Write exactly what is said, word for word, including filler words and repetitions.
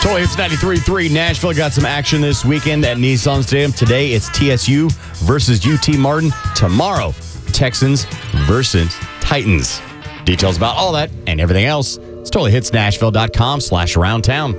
Totally Hits ninety-three point three. Nashville got some action this weekend at Nissan Stadium. Today, it's T S U versus U T Martin. Tomorrow, Texans versus Titans. Details about all that and everything else, it's totally hits nashville dot com slash around town.